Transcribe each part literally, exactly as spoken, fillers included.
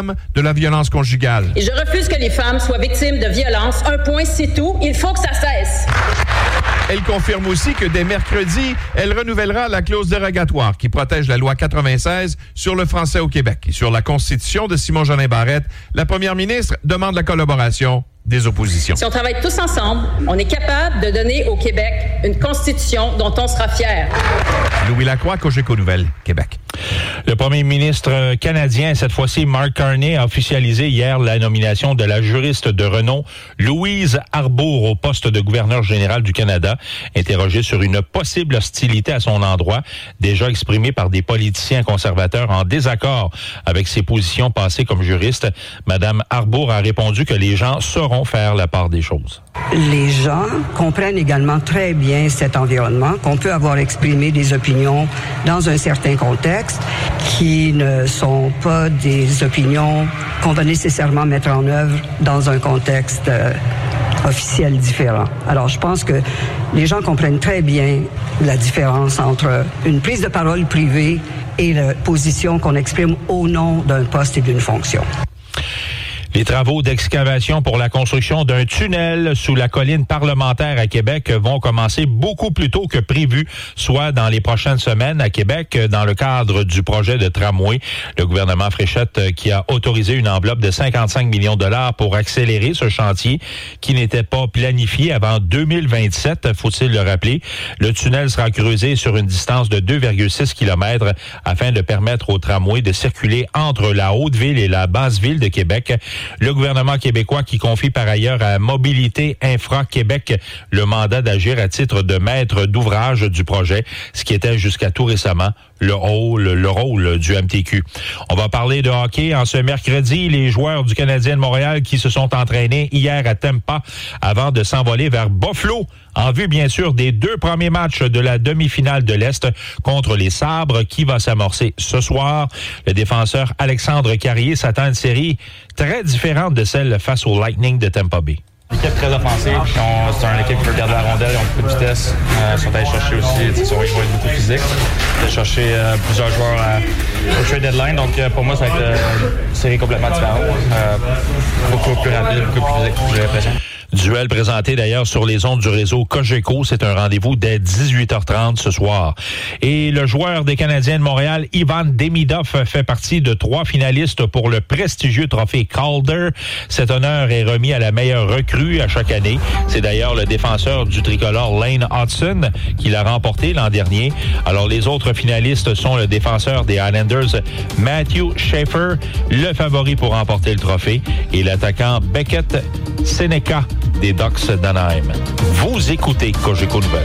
de la violence conjugale. Et je refuse que les femmes soient victimes de violences. Un point, c'est tout. Il faut que ça cesse. Elle confirme aussi que dès mercredi, elle renouvellera la clause dérogatoire qui protège la loi quatre-vingt-seize sur le français au Québec. Et sur la constitution de Simon-Jolin Barrette, la première ministre demande la collaboration des oppositions. Si on travaille tous ensemble, on est capable de donner au Québec une constitution dont on sera fier. Louis Lacroix, Cogeco Nouvelles, Québec. Le premier ministre canadien, cette fois-ci Mark Carney, a officialisé hier la nomination de la juriste de renom Louise Arbour au poste de gouverneur général du Canada. Interrogée sur une possible hostilité à son endroit, déjà exprimée par des politiciens conservateurs en désaccord avec ses positions passées comme juriste, Mme Arbour a répondu que les gens sauront faire la part des choses. Les gens comprennent également très bien cet environnement, qu'on peut avoir exprimé des opinions dans un certain contexte qui ne sont pas des opinions qu'on va nécessairement mettre en œuvre dans un contexte euh, officiel différent. Alors, je pense que les gens comprennent très bien la différence entre une prise de parole privée et la position qu'on exprime au nom d'un poste et d'une fonction. Les travaux d'excavation pour la construction d'un tunnel sous la colline parlementaire à Québec vont commencer beaucoup plus tôt que prévu, soit dans les prochaines semaines à Québec, dans le cadre du projet de tramway. Le gouvernement Fréchette qui a autorisé une enveloppe de cinquante-cinq millions de dollars pour accélérer ce chantier qui n'était pas planifié avant deux mille vingt-sept, faut-il le rappeler. Le tunnel sera creusé sur une distance de deux virgule six kilomètres afin de permettre au tramway de circuler entre la Haute-Ville et la Basse-Ville de Québec. Le gouvernement québécois qui confie par ailleurs à Mobilité Infra Québec le mandat d'agir à titre de maître d'ouvrage du projet, ce qui était jusqu'à tout récemment le rôle, le rôle du M T Q. On va parler de hockey. En ce mercredi, les joueurs du Canadien de Montréal qui se sont entraînés hier à Tampa avant de s'envoler vers Buffalo, en vue bien sûr des deux premiers matchs de la demi-finale de l'Est contre les Sabres qui va s'amorcer ce soir. Le défenseur Alexandre Carrier s'attend à une série très différente de celle face au Lightning de Tampa Bay. Équipe très offensive, on, c'est une équipe qui peut garder la rondelle, ils ont beaucoup de vitesse. Euh, ils sont allés chercher aussi, ils vont être beaucoup physiques. Ils ont cherché euh, plusieurs joueurs à, au trade deadline, donc euh, pour moi, ça va être euh, une série complètement différente. Euh, beaucoup plus rapide, beaucoup plus physique, j'ai l'impression. Duel présenté d'ailleurs sur les ondes du réseau Cogeco. C'est un rendez-vous dès dix-huit heures trente ce soir. Et le joueur des Canadiens de Montréal, Ivan Demidov, fait partie de trois finalistes pour le prestigieux trophée Calder. Cet honneur est remis à la meilleure recrue à chaque année. C'est d'ailleurs le défenseur du tricolore Lane Hudson qui l'a remporté l'an dernier. Alors les autres finalistes sont le défenseur des Islanders Matthew Schaefer, le favori pour remporter le trophée, et l'attaquant Beckett Seneca des Ducks d'Anaheim. Vous écoutez Cogeco Nouvelles.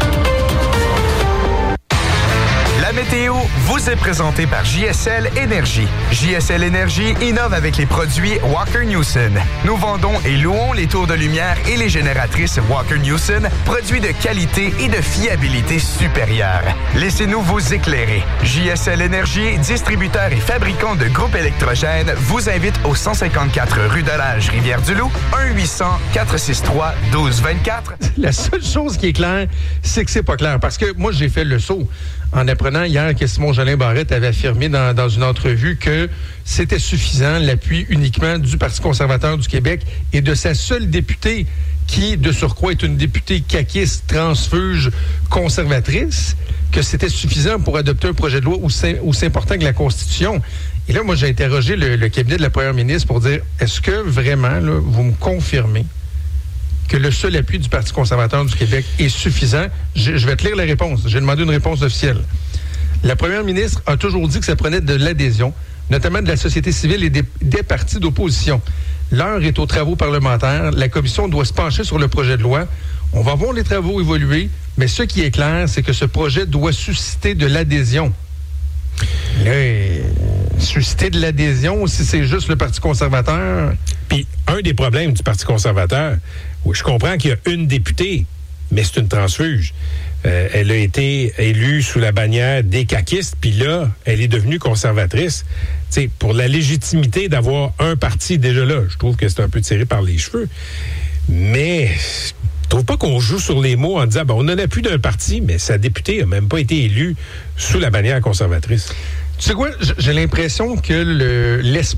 La météo vous est présentée par J S L Énergie. J S L Énergie innove avec les produits Walker-Newson. Nous vendons et louons les tours de lumière et les génératrices Walker-Newson, produits de qualité et de fiabilité supérieure. Laissez-nous vous éclairer. J S L Énergie, distributeur et fabricant de groupes électrogènes, vous invite au cent cinquante-quatre rue de l'Age, Rivière-du-Loup, un huit cents, quatre six trois, un deux deux quatre. La seule chose qui est claire, c'est que c'est pas clair. Parce que moi, j'ai fait le saut en apprenant hier que Simon-Jolin Barrette avait affirmé dans, dans une entrevue que c'était suffisant, l'appui uniquement du Parti conservateur du Québec et de sa seule députée, qui, de surcroît, est une députée caquiste, transfuge, conservatrice, que c'était suffisant pour adopter un projet de loi aussi, aussi important que la Constitution. Et là, moi, j'ai interrogé le, le cabinet de la première ministre pour dire, est-ce que vraiment, là, vous me confirmez que le seul appui du Parti conservateur du Québec est suffisant? Je, je vais te lire la réponse. J'ai demandé une réponse officielle. La première ministre a toujours dit que ça prenait de l'adhésion, notamment de la société civile et des, des partis d'opposition. L'heure est aux travaux parlementaires. La commission doit se pencher sur le projet de loi. On va voir les travaux évoluer, mais ce qui est clair, c'est que ce projet doit susciter de l'adhésion. Là, susciter de l'adhésion, si c'est juste le Parti conservateur... Puis, un des problèmes du Parti conservateur, oui, je comprends qu'il y a une députée, mais c'est une transfuge. Euh, elle a été élue sous la bannière des caquistes, puis là, elle est devenue conservatrice. T'sais, pour la légitimité d'avoir un parti, déjà là, je trouve que c'est un peu tiré par les cheveux. Mais je trouve pas qu'on joue sur les mots en disant, ben, on n'en a plus d'un parti, mais sa députée n'a même pas été élue sous la bannière conservatrice. Tu sais quoi, j'ai l'impression que le, l'espoir